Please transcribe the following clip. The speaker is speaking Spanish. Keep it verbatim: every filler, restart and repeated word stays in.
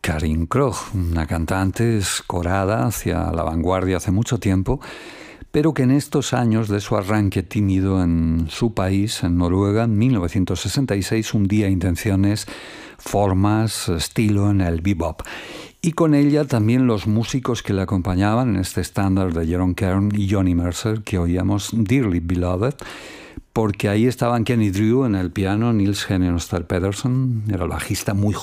Karin Krog, una cantante escorada hacia la vanguardia hace mucho tiempo, pero que en estos años de su arranque tímido en su país, en Noruega, en mil novecientos sesenta y seis, hundía intenciones, formas, estilo en el bebop. Y con ella también los músicos que le acompañaban en este estándar de Jeroen Kern y Johnny Mercer, que oíamos Dearly Beloved, porque ahí estaban Kenny Drew en el piano, Niels Henning Pedersen era el bajista muy